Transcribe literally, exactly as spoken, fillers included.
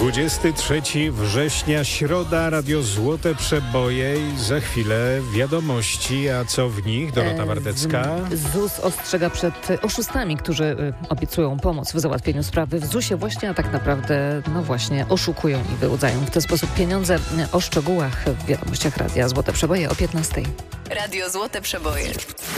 dwudziestego trzeciego września, środa, Radio Złote Przeboje i za chwilę wiadomości, a co w nich? Dorota Wardecka. Z U S ostrzega przed oszustami, którzy y, obiecują pomoc w załatwieniu sprawy w zusie właśnie, a tak naprawdę no właśnie oszukują i wyłudzają w ten sposób pieniądze. O szczegółach w wiadomościach Radia Złote Przeboje o piętnastej. Radio Złote Przeboje.